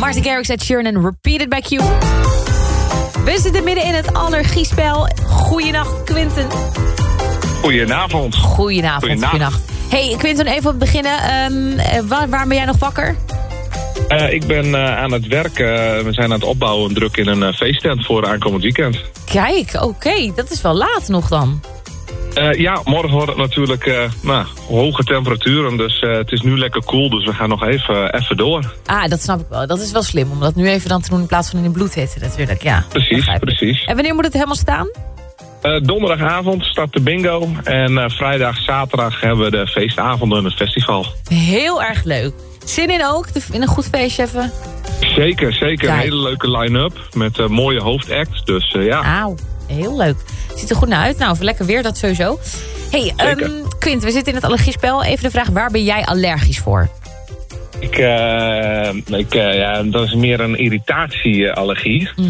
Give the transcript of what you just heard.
Martin Garrix, Ed Sheeran en Repeated by Q. We zitten midden in het allergiespel. Goeienacht, Quinten. Goedenavond. Goeienacht. Hey, Quinten, even op het beginnen. Waar ben jij nog wakker? Ik ben aan het werken. We zijn aan het opbouwen druk in een feesttent voor aankomend weekend. Kijk, oké, dat is wel laat nog dan. Ja, morgen wordt het natuurlijk hoge temperaturen. Dus het is nu lekker koel, dus we gaan nog even door. Ah, dat snap ik wel. Dat is wel slim om dat nu even dan te doen in plaats van in de bloedhitte natuurlijk. Ja, Precies. En wanneer moet het helemaal staan? Donderdagavond start de bingo. En vrijdag, zaterdag hebben we de feestavonden en het festival. Heel erg leuk. Zin in ook? In een goed feestje even? Zeker. Kijk. Een hele leuke line-up met mooie hoofdact. Dus ja. Auw, heel leuk. Ziet er goed naar uit. Nou, lekker weer, dat sowieso. Hey, Quint, we zitten in het allergiespel. Even de vraag, waar ben jij allergisch voor? Dat is meer een irritatieallergie.